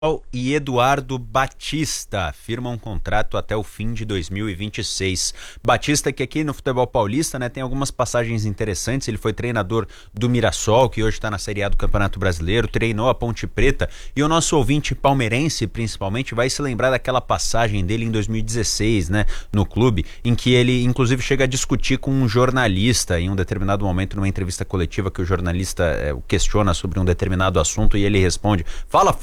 e Eduardo Batista firmam um contrato até o fim de 2026. Batista, que aqui no futebol paulista, né, tem algumas passagens interessantes. Ele foi treinador do Mirassol, que hoje está na Série A do Campeonato Brasileiro, treinou a Ponte Preta, e o nosso ouvinte palmeirense, principalmente, vai se lembrar daquela passagem dele em 2016, né, no clube, em que ele, inclusive, chega a discutir com um jornalista em um determinado momento, numa entrevista coletiva, que o jornalista o questiona sobre um determinado assunto e ele responde, fala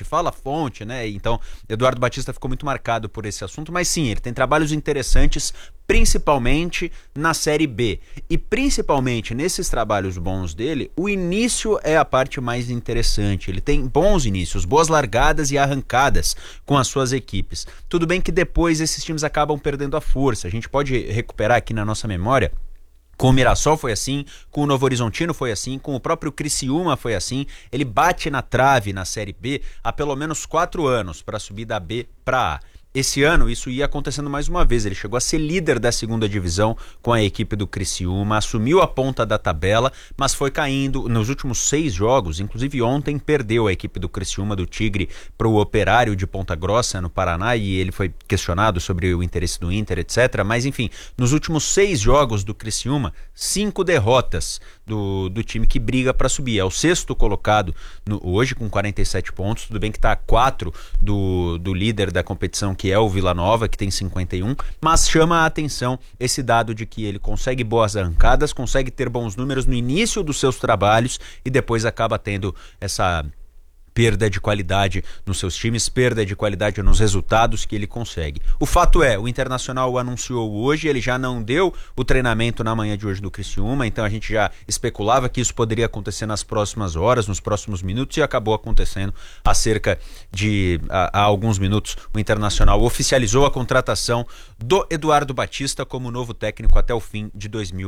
fonte, né? Então, Eduardo Batista ficou muito marcado por esse assunto, mas sim, ele tem trabalhos interessantes, principalmente na Série B. E principalmente nesses trabalhos bons dele, o início é a parte mais interessante. Ele tem bons inícios, boas largadas e arrancadas com as suas equipes. Tudo bem que depois esses times acabam perdendo a força. A gente pode recuperar aqui na nossa memória. Com o Mirassol foi assim, com o Novo Horizontino foi assim, com o próprio Criciúma foi assim. Ele bate na trave na Série B há pelo menos 4 anos para subir da B para A. Esse ano isso ia acontecendo mais uma vez, ele chegou a ser líder da segunda divisão com a equipe do Criciúma, assumiu a ponta da tabela, mas foi caindo nos últimos 6 jogos, inclusive ontem perdeu a equipe do Criciúma, do Tigre, para o Operário de Ponta Grossa, no Paraná, e ele foi questionado sobre o interesse do Inter, etc. Mas enfim, nos últimos 6 jogos do Criciúma, 5 derrotas do time que briga para subir. É o 6º colocado hoje com 47 pontos, tudo bem que está a 4 do líder da competição, que é o Vila Nova, que tem 51, mas chama a atenção esse dado de que ele consegue boas arrancadas, consegue ter bons números no início dos seus trabalhos e depois acaba tendo essa perda de qualidade nos seus times, perda de qualidade nos resultados que ele consegue. O fato é, o Internacional anunciou hoje, ele já não deu o treinamento na manhã de hoje do Criciúma, então a gente já especulava que isso poderia acontecer nas próximas horas, nos próximos minutos, e acabou acontecendo há cerca de há alguns minutos. O Internacional oficializou a contratação do Eduardo Batista como novo técnico até o fim de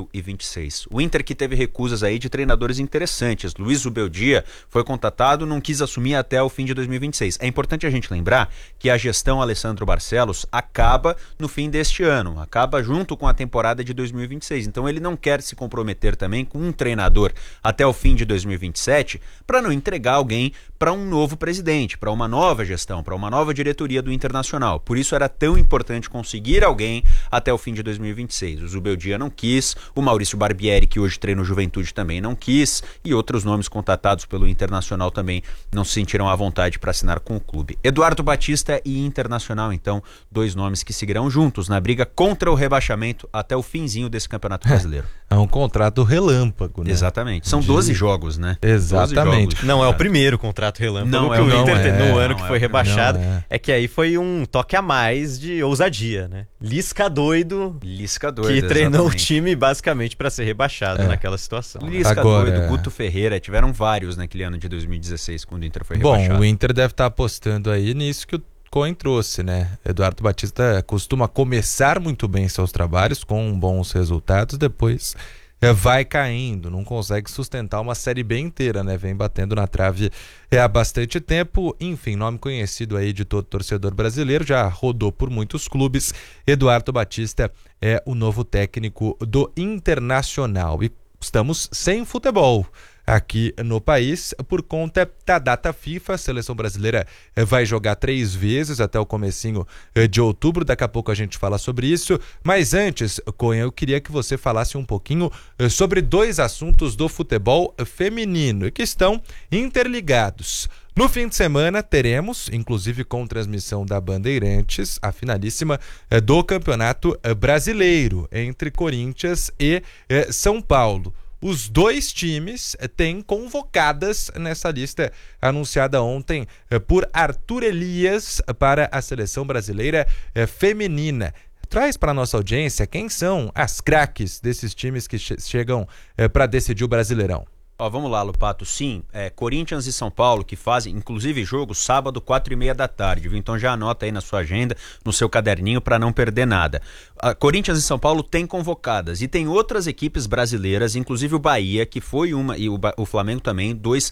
2026. O Inter, que teve recusas aí de treinadores interessantes. Luiz Zubeldia foi contatado, não quis assumir até o fim de 2026. É importante a gente lembrar que a gestão Alessandro Barcelos acaba no fim deste ano, acaba junto com a temporada de 2026. Então ele não quer se comprometer também com um treinador até o fim de 2027 para não entregar alguém para um novo presidente, para uma nova gestão, para uma nova diretoria do Internacional. Por isso era tão importante conseguir alguém até o fim de 2026. O Zubeldia não quis, o Maurício Barbieri, que hoje treina o Juventude, também não quis, e outros nomes contatados pelo Internacional também não se sentiram à vontade para assinar com o clube. Eduardo Batista e Internacional, então, 2 nomes que seguirão juntos na briga contra o rebaixamento até o finzinho desse Campeonato Brasileiro. É um contrato relâmpago, né? Exatamente. São 12 jogos, né? Exatamente. Jogos. Não é o primeiro contrato relâmpago não que o Inter teve no ano que foi rebaixado. É que aí foi um toque a mais de ousadia, né? Lisca doido, que treinou o time basicamente para ser rebaixado naquela situação. Lisca doido, Guto Ferreira, tiveram vários naquele ano de 2016, quando o Inter foi rebaixado. Bom, o Inter deve estar apostando aí nisso que o Cohen trouxe, né? Eduardo Batista costuma começar muito bem seus trabalhos, com bons resultados, depois vai caindo, não consegue sustentar uma Série B inteira, né? Vem batendo na trave há bastante tempo. Enfim, nome conhecido aí de todo torcedor brasileiro, já rodou por muitos clubes. Eduardo Batista é o novo técnico do Internacional. E estamos sem futebol aqui no país por conta da data FIFA. A seleção brasileira vai jogar 3 vezes até o comecinho de outubro. Daqui a pouco a gente fala sobre isso, mas antes, Cohen, eu queria que você falasse um pouquinho sobre 2 assuntos do futebol feminino que estão interligados. No fim de semana teremos, inclusive com transmissão da Bandeirantes, a finalíssima do Campeonato Brasileiro entre Corinthians e São Paulo. Os 2 times têm convocadas nessa lista anunciada ontem por Arthur Elias para a seleção brasileira feminina. Traz para a nossa audiência quem são as craques desses times que chegam para decidir o Brasileirão. Vamos lá, Lupato. Sim, Corinthians e São Paulo, que fazem, inclusive, jogo sábado, 4h30 da tarde, viu? Então já anota aí na sua agenda, no seu caderninho, para não perder nada. Corinthians e São Paulo têm convocadas, e tem outras equipes brasileiras, inclusive o Bahia, que foi uma, e o Flamengo também, dois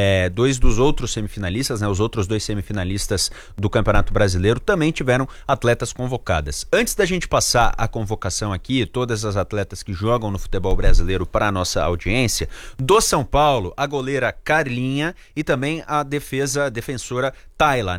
dos outros semifinalistas, né? Os outros 2 semifinalistas do Campeonato Brasileiro também tiveram atletas convocadas. Antes da gente passar a convocação aqui, todas as atletas que jogam no futebol brasileiro para a nossa audiência, dos São Paulo, a goleira Carlinha e também a defensora Tayla.